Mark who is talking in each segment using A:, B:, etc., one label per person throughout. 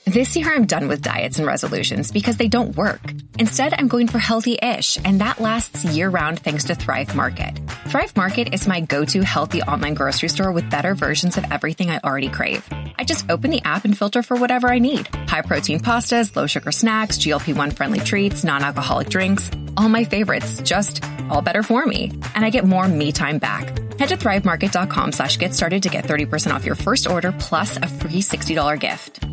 A: This year, I'm done with diets and resolutions because they don't work. Instead, I'm going for healthy-ish, and that lasts year-round thanks to Thrive Market. Thrive Market is my go-to healthy online grocery store with better versions of everything I already crave. I just open the app and filter for whatever I need. High-protein pastas, low-sugar snacks, GLP-1 friendly treats, non-alcoholic drinks. All my favorites, just all better for me. And I get more me time back. Head to thrivemarket.com/get started to get 30% off your first order plus a free $60 gift.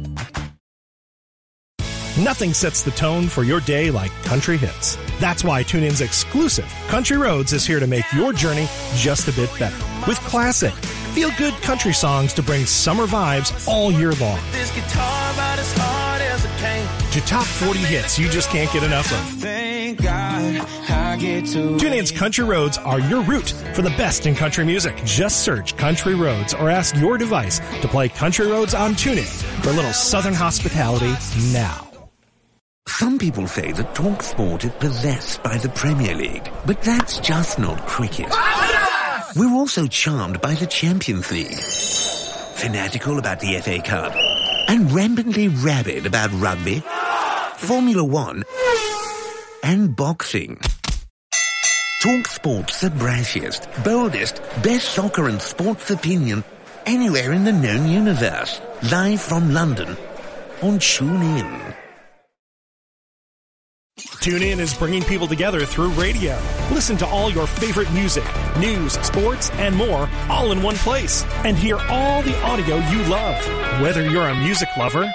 B: Nothing sets the tone for your day like country hits. That's why TuneIn's exclusive Country Roads is here to make your journey just a bit better. With classic, feel-good country songs to bring summer vibes all year long. To top 40 hits you just can't get enough of. TuneIn's Country Roads are your route for the best in country music. Just search Country Roads or ask your device to play Country Roads on TuneIn for a little southern hospitality now.
C: Some people say that TalkSport is possessed by the Premier League, but that's just not cricket. We're also charmed by the Champions League, fanatical about the FA Cup, and rampantly rabid about rugby, Formula One, and boxing. TalkSport's the brashiest, boldest, best soccer and sports opinion anywhere in the known universe. Live from London on TuneIn.
B: TuneIn is bringing people together through radio. Listen to all your favorite music, news, sports, and more all in one place. And hear all the audio you love. Whether you're a music lover,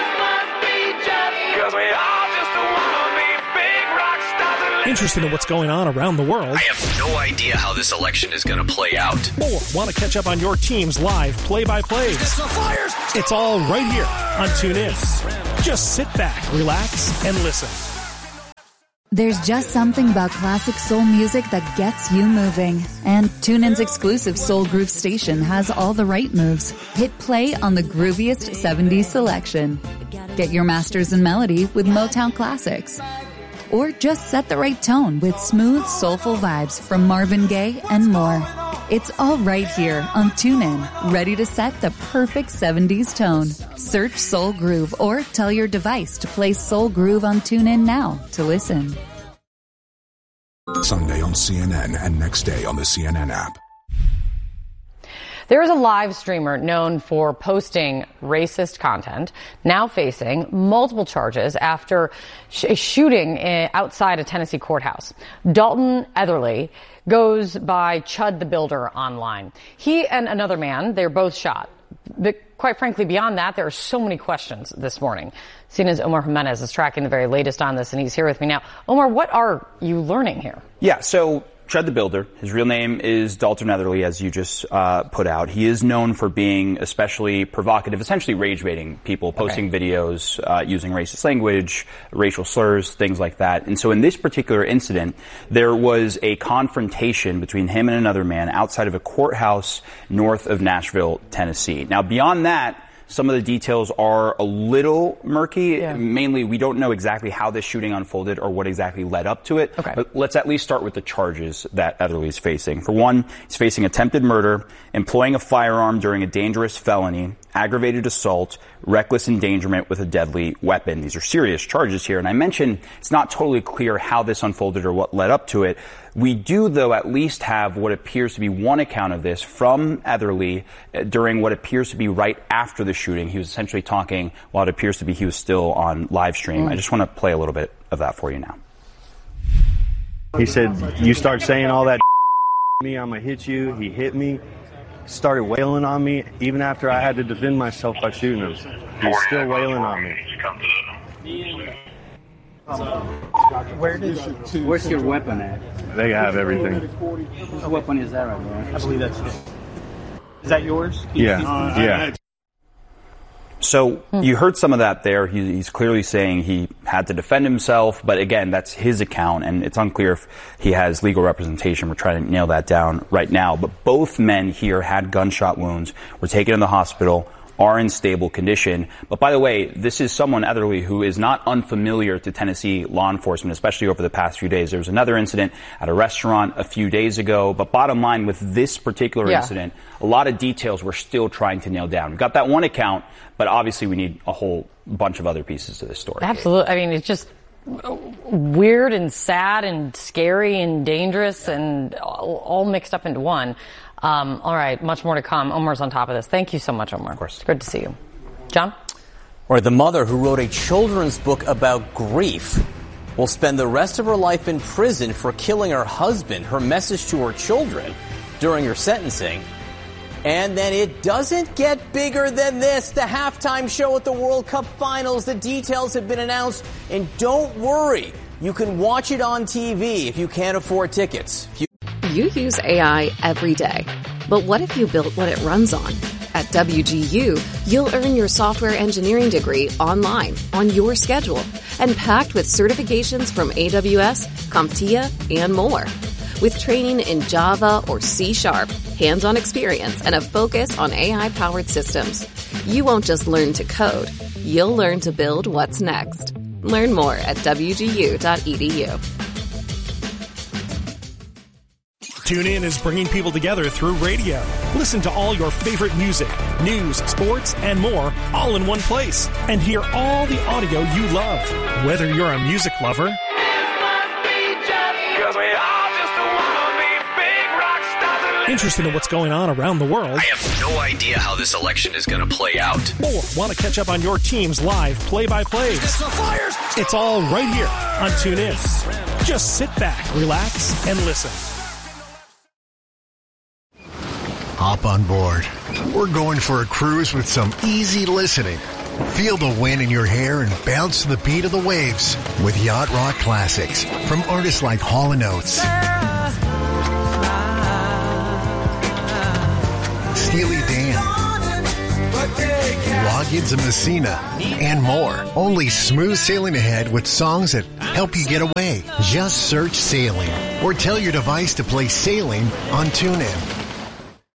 B: interested in what's going on around the world,
D: I have no idea how this election is going to play out,
B: or want to catch up on your team's live play-by-plays, it's all right here on TuneIn. Just sit back, relax, and listen.
E: There's just something about classic soul music that gets you moving. And TuneIn's exclusive Soul Groove station has all the right moves. Hit play on the grooviest 70s selection. Get your masters in melody with Motown classics. Or just set the right tone with smooth, soulful vibes from Marvin Gaye and more. It's all right here on TuneIn, ready to set the perfect 70s tone. Search Soul Groove or tell your device to play Soul Groove on TuneIn now to listen.
F: Sunday on CNN and next day on the CNN app.
G: There is a live streamer known for posting racist content, now facing multiple charges after a shooting outside a Tennessee courthouse. Dalton Etherly goes by Chud the Builder online. He and another man, they're both shot. But quite frankly, beyond that, there are so many questions this morning. CNN's Omar Jimenez is tracking the very latest on this, and he's here with me now. Omar, what are you learning here?
H: Yeah, so Chud the Builder, his real name is Dalton Etherly, as you just put out. He is known for being especially provocative, essentially rage-baiting people, posting videos using racist language, racial slurs, things like that. And so in this particular incident, there was a confrontation between him and another man outside of a courthouse north of Nashville, Tennessee. Now, beyond that, some of the details are a little murky. Yeah. Mainly, we don't know exactly how this shooting unfolded or what exactly led up to it. Okay. But let's at least start with the charges that Etherly is facing. For one, he's facing attempted murder, employing a firearm during a dangerous felony, aggravated assault, reckless endangerment with a deadly weapon. These are serious charges here. And I mentioned it's not totally clear how this unfolded or what led up to it. We do, though, at least have what appears to be one account of this from Etherly during what appears to be right after the shooting. He was essentially talking while it appears to be he was still on live stream. I just want to play a little bit of that for you now.
I: He said, "You start saying all that to me, I'm going to hit you." He hit me, started wailing on me, even after I had to defend myself by shooting him. He's still wailing on me.
J: Where's your weapon at?
I: They have everything.
J: What weapon is that right there? I believe that's it. Is that yours?
I: Yeah. Yeah.
H: So you heard some of that there. He's clearly saying he had to defend himself, but again, that's his account, and it's unclear if he has legal representation. We're trying to nail that down right now. But both men here had gunshot wounds, were taken to the hospital, are in stable condition. But by the way, this is someone, Etherly, who is not unfamiliar to Tennessee law enforcement, especially over the past few days. There was another incident at a restaurant a few days ago. But bottom line, with this particular incident, a lot of details we're still trying to nail down. We've got that one account, but obviously we need a whole bunch of other pieces to this story.
G: Absolutely. I mean, it's just weird and sad and scary and dangerous and all mixed up into one. All right, much more to come. Omar's on top of this. Thank you so much, Omar.
H: Of course.
G: It's good to see you. John?
K: All right, the mother who wrote a children's book about grief will spend the rest of her life in prison for killing her husband. Her message to her children during her sentencing. And then it doesn't get bigger than this. The halftime show at the World Cup Finals. The details have been announced. And don't worry, you can watch it on TV if you can't afford tickets.
L: You use AI every day. But what if you built what it runs on? At WGU, you'll earn your software engineering degree online, on your schedule, and packed with certifications from AWS, CompTIA, and more. With training in Java or C#, hands-on experience, and a focus on AI-powered systems, you won't just learn to code. You'll learn to build what's next. Learn more at wgu.edu.
B: TuneIn is bringing people together through radio. Listen to all your favorite music, news, sports, and more all in one place. And hear all the audio you love. Whether you're a music lover interested in what's going on around the world,
D: I have no idea how this election is going to play out,
B: or want to catch up on your team's live play-by-plays. It's all right here on TuneIn. Just sit back, relax, and listen.
M: Hop on board. We're going for a cruise with some easy listening. Feel the wind in your hair and bounce to the beat of the waves with Yacht Rock Classics from artists like Hall & Oates, Steely Dan, Loggins and Messina, and more. Only smooth sailing ahead with songs that help you get away. Just search Sailing or tell your device to play Sailing on TuneIn.